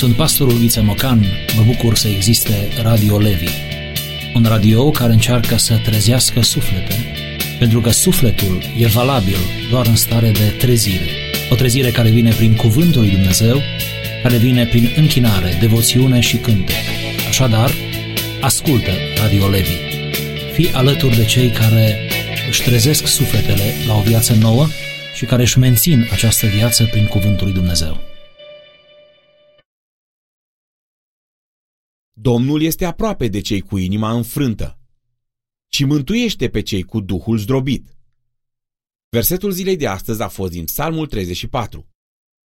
Sunt pastorul Vițe Mocan, mă bucur să existe Radio Levi. Un radio care încearcă să trezească suflete, pentru că sufletul e valabil doar în stare de trezire. O trezire care vine prin cuvântul lui Dumnezeu, care vine prin închinare, devoțiune și cântec. Așadar, ascultă Radio Levi. Fii alături de cei care își trezesc sufletele la o viață nouă și care își mențin această viață prin cuvântul lui Dumnezeu. Domnul este aproape de cei cu inima înfrântă și mântuiește pe cei cu duhul zdrobit. Versetul zilei de astăzi a fost din Psalmul 34.